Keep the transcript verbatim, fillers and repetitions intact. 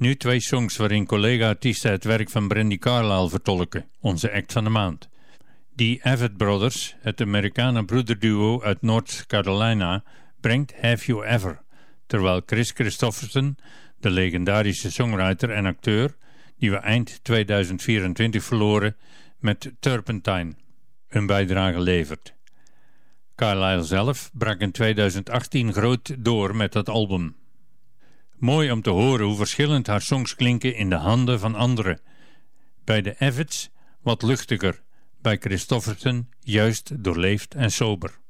Nu twee songs waarin collega-artiesten het werk van Brandi Carlile vertolken, onze act van de maand. The Avett Brothers, het Amerikanen-broederduo uit North Carolina, brengt Have You Ever, terwijl Kris Kristofferson, de legendarische songwriter en acteur, die we eind tweeduizend vierentwintig verloren, met Turpentine een bijdrage levert. Carlile zelf brak in tweeduizend achttien groot door met dat album. Mooi om te horen hoe verschillend haar songs klinken in de handen van anderen. Bij de Avetts wat luchtiger, bij Kristofferson juist doorleefd en sober.